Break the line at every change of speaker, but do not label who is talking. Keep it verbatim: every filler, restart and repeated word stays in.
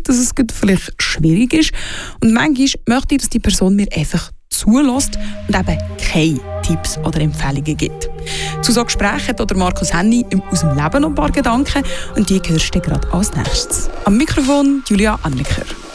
dass es vielleicht schwierig ist. Und manchmal möchte ich, dass die Person mir einfach zulässt und eben keine Tipps oder Empfehlungen gibt. Zu so Gesprächen hat Markus Henny aus dem Leben noch ein paar Gedanken und die hörst du gerade als nächstes. Am Mikrofon Julia Anneker.